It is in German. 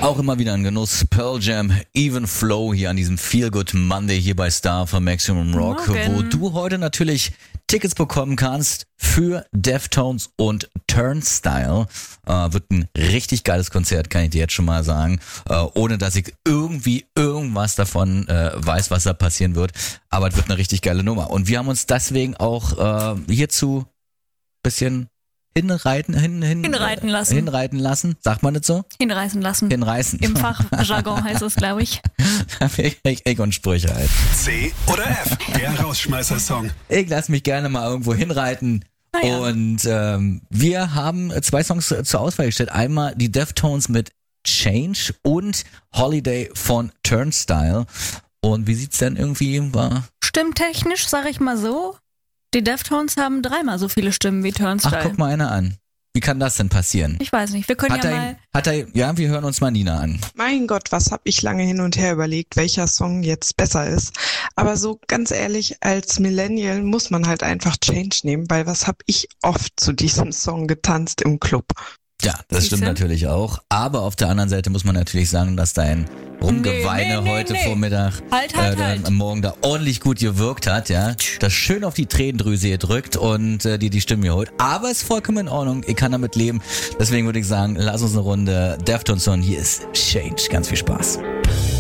Auch immer wieder ein Genuss. Pearl Jam, Even Flow hier an diesem Feel Good Monday hier bei Star für Maximum Rock, wo du heute natürlich Tickets bekommen kannst für Deftones und Turnstile. Wird ein richtig geiles Konzert, kann ich dir jetzt schon mal sagen. Ohne dass ich irgendwie irgendwas davon weiß, was da passieren wird. Aber es wird eine richtig geile Nummer. Und wir haben uns deswegen auch hierzu bisschen hinreiten lassen. Sagt man das so? Hinreißen lassen. Hinreißen. Im Fachjargon heißt es, glaube ich. Ich und Sprüche halt. C oder F, der Rausschmeißer-Song. Ich lasse mich gerne mal irgendwo hinreiten. Ja. Und wir haben 2 Songs zur Auswahl gestellt. Einmal die Deftones mit Change und Holiday von Turnstile. Und wie sieht's denn irgendwie? Stimmtechnisch, sag ich mal so. Die Deftones haben 3-mal so viele Stimmen wie Turnstile. Ach, guck mal einer an. Wie kann das denn passieren? Ich weiß nicht, wir können wir hören uns mal Nina an. Mein Gott, was habe ich lange hin und her überlegt, welcher Song jetzt besser ist. Aber so ganz ehrlich, als Millennial muss man halt einfach Change nehmen, weil was habe ich oft zu diesem Song getanzt im Club. Ja, das stimmt natürlich auch. Aber auf der anderen Seite muss man natürlich sagen, dass dein Rumgeweine heute Vormittag am Morgen da ordentlich gut gewirkt hat, ja. Das schön auf die Tränendrüse gedrückt und dir die Stimme geholt. Aber ist vollkommen in Ordnung. Ich kann damit leben. Deswegen würde ich sagen, lass uns eine Runde Deftones hören. Hier ist Change. Ganz viel Spaß.